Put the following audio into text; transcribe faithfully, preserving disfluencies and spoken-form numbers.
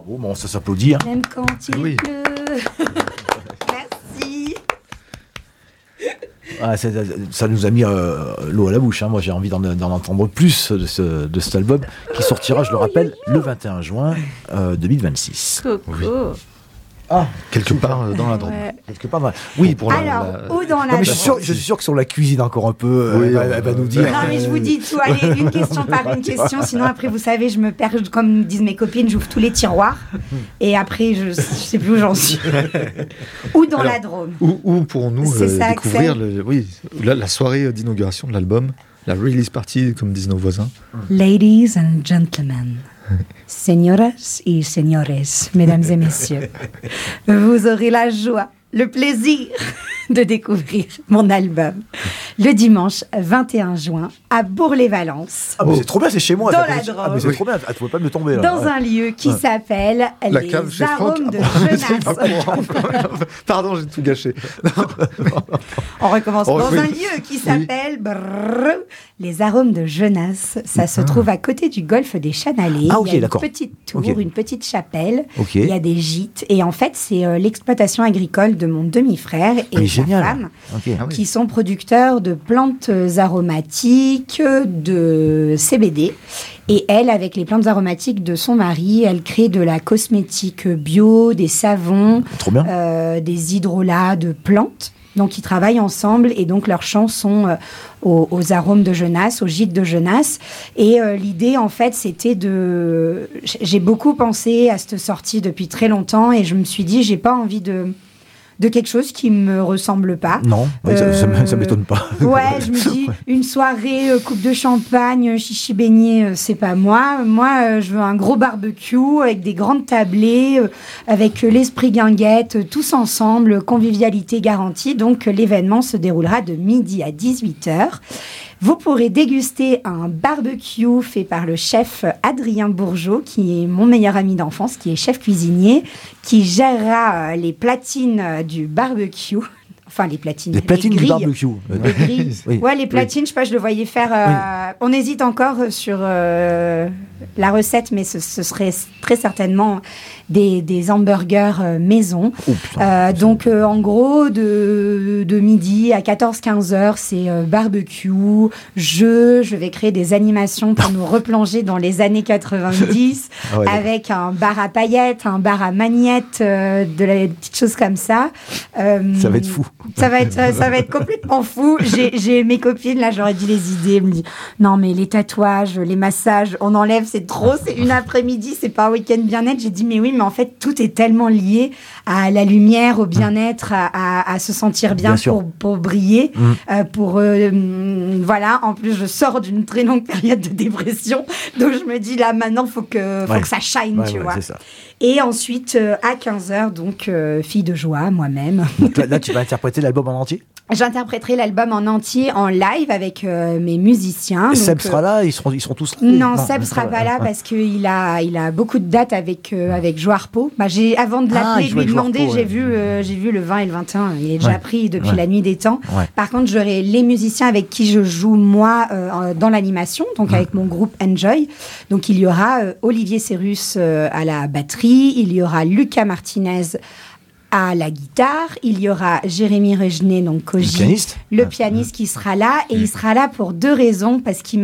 Bravo, bon, ça s'applaudit. Hein. Même quand il Oui. pleut. Merci. Ah, ça, ça nous a mis euh, l'eau à la bouche. Hein. Moi, j'ai envie d'en, d'en entendre plus de, ce, de cet album qui sortira, je le rappelle, le vingt et un juin euh, deux mille vingt-six. Coco. Oui. Ah, Quelque part euh, dans la Drôme. Ouais. quelque part. Oui, Pour la- Alors, la- où dans la Non, mais je, suis sûr, Drôme je suis sûr que sur la cuisine encore un peu, euh, Oui, elle, va, on- elle va nous dire. Non, mais je vous dis tout. Allez, une question par une question. Sinon, après, vous savez, je me perds. Comme disent mes copines, j'ouvre tous les tiroirs. Et après, je ne sais plus où j'en suis. Où dans Alors, la Drôme. Où, où pourrons-nous C'est euh, ça, découvrir Axel. le, oui, la, la soirée d'inauguration de l'album, la release party, comme disent nos voisins. Ladies and gentlemen, señoras y señores, mesdames et messieurs, vous aurez la joie, le plaisir de découvrir mon album le dimanche vingt et un juin à Bourg-les-Valence. Ah, mais c'est trop bien, c'est chez moi. Dans ça. la Ah, Drôme. mais c'est trop bien, tu ne pouvais pas me tomber là. Dans Ouais. un lieu qui Ouais. s'appelle La les cave chez Franck. Arômes de Ah, bon, c'est pas Genasse. pour moi. Pardon, j'ai tout gâché. On recommence. Oh, Dans oui. un lieu qui s'appelle brrr, les Arômes de Genasse. Ça se trouve à côté du golfe des Chanalets. Ah, ok, il y a une d'accord. petite tour, Ok. une petite chapelle. Ok. Il y a des gîtes. Et en fait, c'est euh, l'exploitation agricole de mon demi-frère et Mais sa génial. femme Ok. Ah oui. qui sont producteurs de plantes aromatiques, de C B D. Et elle, avec les plantes aromatiques de son mari, elle crée de la cosmétique bio, des savons, Trop bien. euh, des hydrolats de plantes. Donc, ils travaillent ensemble et donc leurs champs sont euh, aux, aux arômes de Genasse, au gîte de Genasse. Et euh, l'idée, en fait, c'était de... J'ai beaucoup pensé à cette sortie depuis très longtemps et je me suis dit, j'ai pas envie de... de quelque chose qui me ressemble pas. Non, ouais, ça, ça, Euh, ça m'étonne pas. Ouais, je me dis, une soirée, euh, coupe de champagne, euh, chichi beignet, euh, c'est pas moi. Moi, euh, je veux un gros barbecue avec des grandes tablées, euh, avec euh, l'esprit guinguette, euh, tous ensemble, convivialité garantie. Donc, euh, l'événement se déroulera de midi à dix-huit heures. Vous pourrez déguster un barbecue fait par le chef Adrien Bourgeot, qui est mon meilleur ami d'enfance, qui est chef cuisinier, qui gérera euh, les platines euh, du barbecue. Enfin, les platines. Les platines du grilles. barbecue. Les grilles. Oui. Ouais, les platines, je sais pas, je le voyais faire. euh, On hésite encore sur euh, la recette, mais ce, ce serait très certainement des, des hamburgers euh, maison. Oh, putain. Euh, donc, euh, en gros, de, de midi à quatorze quinze heures, c'est euh, barbecue, jeu. Je vais créer des animations pour nous replonger dans les années quatre-vingt-dix Ah ouais, avec un bar à paillettes, un bar à magnettes, euh, de la, des petites choses comme ça. Euh, Ça va être fou. Ça va être, ça va être complètement fou. J'ai, j'ai mes copines, là, j'aurais dit les idées. Elles me disent, non, mais les tatouages, les massages, on enlève, c'est trop, c'est une après-midi, c'est pas un week-end bien-être. J'ai dit, mais oui, mais en fait, tout est tellement lié à la lumière, au bien-être, à, à, à se sentir bien, Bien sûr. pour, pour briller. Mm. Euh, pour, euh, hum, voilà. En plus, je sors d'une très longue période de dépression. Donc, je me dis, là, maintenant, faut que, faut Ouais. que ça shine, Ouais, tu ouais, vois. c'est ça. Et ensuite, euh, à quinze heures, donc, euh, fille de joie, moi-même. Donc là, là, tu vas interpréter l'album en entier. J'interpréterai l'album en entier en live avec euh, mes musiciens. Seb Donc, sera euh, là, ils seront, ils seront tous là. Non, Seb sera ouais, pas là ouais. parce qu'il a, il a beaucoup de dates avec, euh, avec Joarpo. Bah, j'ai, avant de Ah, l'appeler, il de joue lui avec demander, Joarpo, j'ai, ouais. vu, euh, j'ai vu le vingt et le vingt et un. Il est déjà Ouais. pris depuis Ouais. la nuit des temps. Ouais. Par contre, j'aurai les musiciens avec qui je joue, moi, euh, dans l'animation, donc avec mon groupe Enjoy. Donc, il y aura euh, Olivier Cérus euh, à la batterie, il y aura Lucas Martinez à la guitare, il y aura Jérémy Regnet, donc Koji, Le pianiste. le Ouais. pianiste qui sera là, et il sera là pour deux raisons, parce qu'il